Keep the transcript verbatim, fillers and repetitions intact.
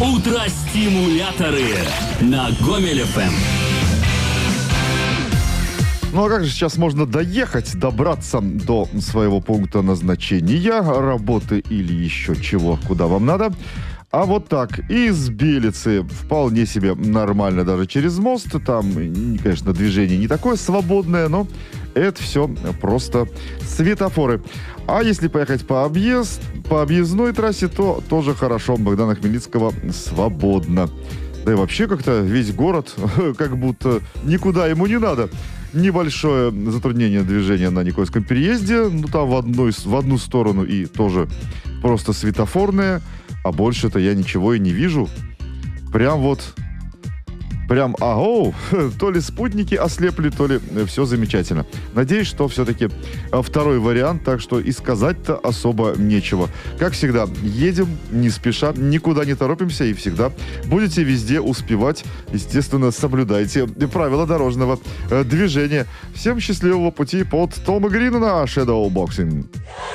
Утро-стимуляторы на Гомель эф эм. Ну а как же сейчас можно доехать, добраться до своего пункта назначения, работы или еще чего, куда вам надо? А вот так, из Белицы вполне себе нормально даже через мост. Там, конечно, движение не такое свободное, но это все просто светофоры. А если поехать по объезд, по объездной трассе, то тоже хорошо. Богдана Хмельницкого свободно. Да и вообще как-то весь город как будто никуда ему не надо. Небольшое затруднение движения на Никольском переезде. Ну, там в, одной, в одну сторону и тоже просто светофорное. А больше-то я ничего и не вижу. Прям вот... Прям, ау, то ли спутники ослепли, то ли все замечательно. Надеюсь, что все-таки второй вариант, так что и сказать-то особо нечего. Как всегда, едем не спеша, никуда не торопимся и всегда будете везде успевать. Естественно, соблюдайте правила дорожного движения. Всем счастливого пути под Тома Грина на Shadow Boxing.